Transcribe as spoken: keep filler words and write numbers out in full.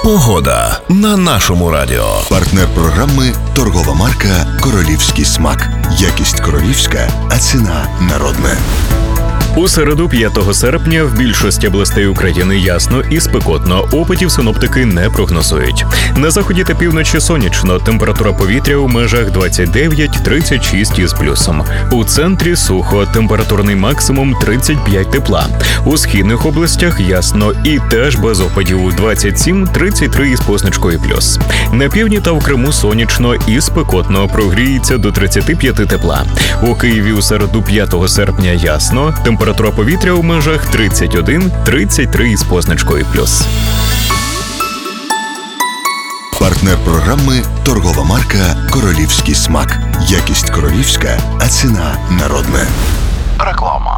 Погода на нашому радіо. Партнер програми – торгова марка «Королівський смак». Якість королівська, а ціна народна. У середу, п'ятого серпня, в більшості областей України ясно і спекотно. Опадів синоптики не прогнозують. На заході та півночі сонячно. Температура повітря у межах двадцять дев'ять - тридцять шість із плюсом. У центрі сухо. Температурний максимум тридцять п'ять тепла. У східних областях ясно і теж без опадів двадцять сім - тридцять три із позначкою плюс. На півдні та в Криму сонячно і спекотно. Прогріється до тридцять п'ять тепла. У Києві у середу, п'ятого серпня, ясно. Температура повітря у межах тридцять один - тридцять три із позначкою плюс. Партнер програми – торгова марка «Королівський смак». Якість королівська, а ціна народна. Реклама.